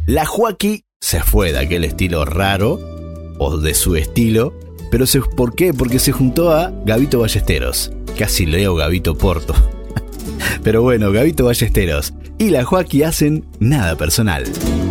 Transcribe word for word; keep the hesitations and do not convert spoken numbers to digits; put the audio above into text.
La Joaquí se fue de aquel estilo raro, o de su estilo, pero se, ¿por qué? Porque se juntó a Gabito Ballesteros. Casi leo Gabito Porto. Pero bueno, Gabito Ballesteros y la Joaquí hacen Nada Personal.